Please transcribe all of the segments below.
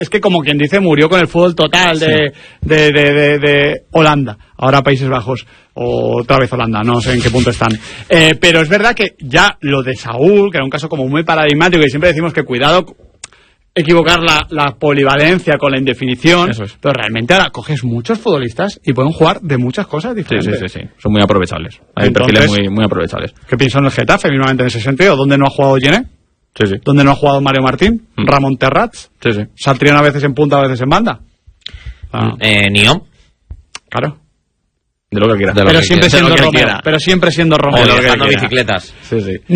es que como quien dice, murió con el fútbol total de Holanda, ahora Países Bajos, o otra vez Holanda, no sé en qué punto están. Pero es verdad que ya lo de Saúl, que era un caso como muy paradigmático, y siempre decimos que cuidado equivocar la polivalencia con la indefinición, pero realmente ahora coges muchos futbolistas y pueden jugar de muchas cosas diferentes. Sí. Son muy aprovechables. Hay perfiles muy aprovechables. ¿Qué pienso en el Getafe, mismamente en ese sentido? ¿Dónde no ha jugado Gené? Sí. ¿Dónde no ha jugado Mario Martín? ¿Ramón Terrats? Sí. ¿Saltrián a veces en punta, a veces en banda? Niom. Claro. De lo que quiera. Pero siempre siendo Romero. O dejando bicicletas. Sí.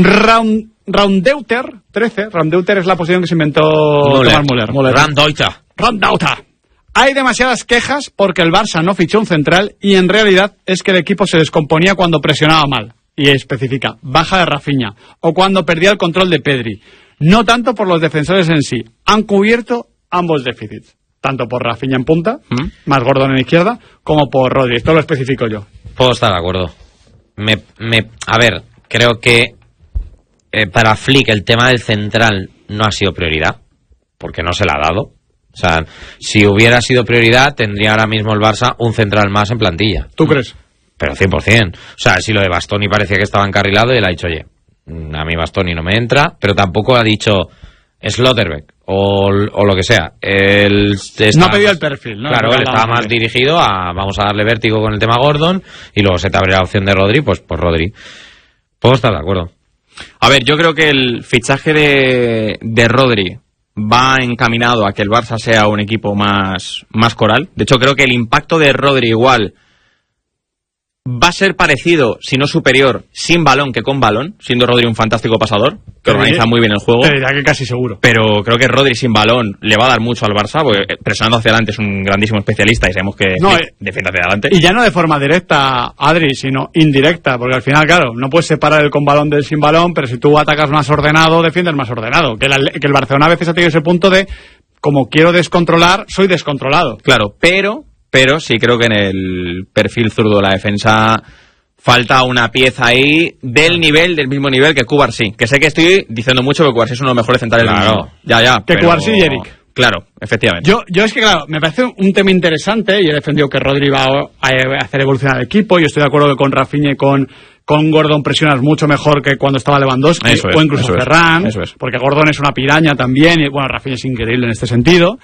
Raumdeuter 13. Raumdeuter es la posición que se inventó Thomas Müller. Raumdeuter. Hay demasiadas quejas porque el Barça no fichó un central y en realidad es que el equipo se descomponía cuando presionaba mal. Y especifica, baja de Rafinha, o cuando perdía el control de Pedri. No tanto por los defensores en sí. Han cubierto ambos déficits. Tanto por Rafinha en punta, más Gordon en izquierda, como por Rodri. Esto lo especifico yo. Puedo estar de acuerdo. A ver, creo que para Flick el tema del central no ha sido prioridad, porque no se la ha dado. O sea, si hubiera sido prioridad, tendría ahora mismo el Barça un central más en plantilla. ¿Tú crees? Pero 100%. O sea, si lo de Bastoni parecía que estaba encarrilado y él ha dicho, oye, a mí Bastoni no me entra, pero tampoco ha dicho Slotterbeck o lo que sea. Él no ha pedido el perfil, ¿no? Claro, él estaba más dirigido a vamos a darle vértigo con el tema Gordon y luego se te abre la opción de Rodri, pues por Rodri. Puedo estar de acuerdo. A ver, yo creo que el fichaje de Rodri va encaminado a que el Barça sea un equipo más coral. De hecho, creo que el impacto de Rodri igual va a ser parecido, si no superior, sin balón que con balón, siendo Rodri un fantástico pasador, que organiza muy bien el juego. Te diría que casi seguro. Pero creo que Rodri sin balón le va a dar mucho al Barça, porque presionando hacia adelante es un grandísimo especialista y sabemos que defiende hacia adelante. Y ya no de forma directa, Adri, sino indirecta, porque al final, claro, no puedes separar el con balón del sin balón, pero si tú atacas más ordenado, defiendes más ordenado. Que el Barcelona a veces ha tenido ese punto de, como quiero descontrolar, soy descontrolado. Claro, pero sí creo que en el perfil zurdo de la defensa falta una pieza ahí del mismo nivel que Cubarsí. Que sé que estoy diciendo mucho que Cubarsí es uno de los mejores centrales del mundo. Ya. Que Cubarsí y Eric. Claro, efectivamente. Yo es que, claro, me parece un tema interesante y he defendido que Rodri va a hacer evolucionar el equipo. Yo estoy de acuerdo que con Rafinha y con Gordon presionas mucho mejor que cuando estaba Lewandowski o incluso Ferran. Porque Gordon es una piraña también y, bueno, Rafinha es increíble en este sentido.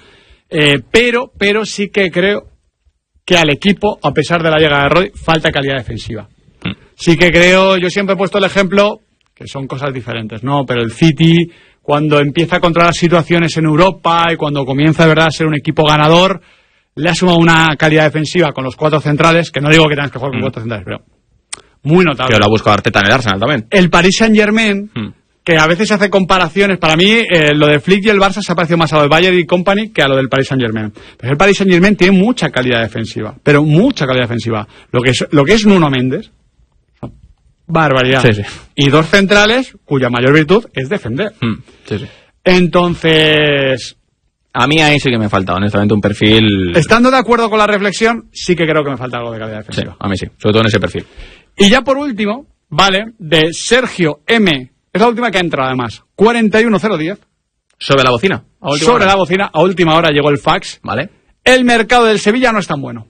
Pero sí que creo que al equipo, a pesar de la llegada de Rodri, falta calidad defensiva. Sí que creo, yo siempre he puesto el ejemplo, que son cosas diferentes, ¿no? Pero el City, cuando empieza a controlar situaciones en Europa y cuando comienza de verdad a ser un equipo ganador, le ha sumado una calidad defensiva con los 4 centrales, que no digo que tengas que jugar con 4 centrales, pero muy notable. Que lo ha buscado Arteta en el Arsenal también. El Paris Saint-Germain, que a veces hace comparaciones, para mí lo de Flick y el Barça se ha parecido más a lo del Bayern y Company que a lo del Paris Saint-Germain. Pero el Paris Saint-Germain tiene mucha calidad defensiva, pero mucha calidad defensiva. Lo que es Nuno Méndez, barbaridad. Sí. Y 2 centrales cuya mayor virtud es defender. Sí. Entonces, a mí ahí sí que me falta, honestamente, un perfil. Estando de acuerdo con la reflexión, sí que creo que me falta algo de calidad defensiva. Sí, a mí sí, sobre todo en ese perfil. Y ya por último, vale, de Sergio M. Es la última que entra, además. 41010. ¿Sobre la bocina? La bocina. A última hora llegó el fax. Vale. El mercado del Sevilla no es tan bueno.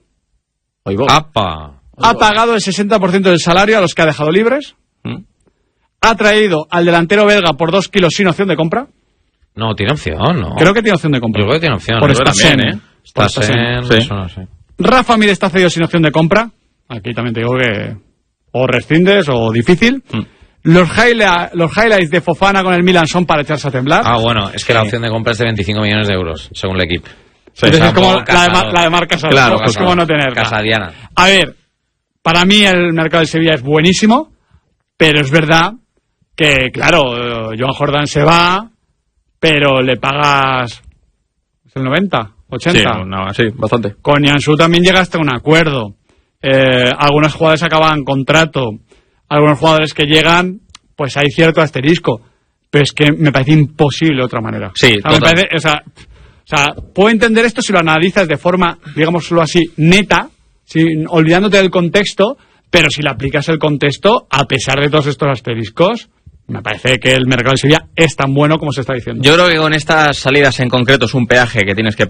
Ha pagado el 60% del salario a los que ha dejado libres. Ha traído al delantero belga por 2 kilos sin opción de compra. No, tiene opción, ¿no? Creo que tiene opción de compra. Yo creo que tiene opción. Por Stassen, Stassen, eso no sé. Rafa Mir está cedido sin opción de compra. Aquí también te digo que o rescindes o difícil. Los highlights de Fofana con el Milan son para echarse a temblar. Bueno, es que la opción de compra es de 25 millones de euros, según el equipo. Entonces es como la de Marc Casado. Claro, es como no tenerla. Casadiana. A ver, para mí el mercado de Sevilla es buenísimo, pero es verdad que, claro, Joan Jordan se va, pero le pagas el 90, 80. Sí, bastante. Con Nianzú también llegaste a un acuerdo. Algunos jugadores acaban contrato. Algunos jugadores que llegan, pues hay cierto asterisco. Pero es que me parece imposible de otra manera. Sí, o sea, puedo entender esto si lo analizas de forma, digámoslo así, neta, olvidándote del contexto, pero si le aplicas el contexto, a pesar de todos estos asteriscos, me parece que el mercado de Sevilla es tan bueno como se está diciendo. Yo creo que con estas salidas en concreto es un peaje que tienes que